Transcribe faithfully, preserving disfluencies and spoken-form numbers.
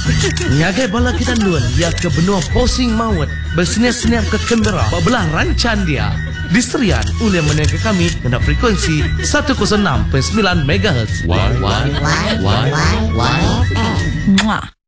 Nyagai bala kita luan ia ke benua posing maut bersenyap-senyap ke Canberra belah rancan dia diserian oleh menega kami kena frekuensi seratus enam perpuluhan sembilan megahertz. Why, why, why, why, why, why, why, Mwah.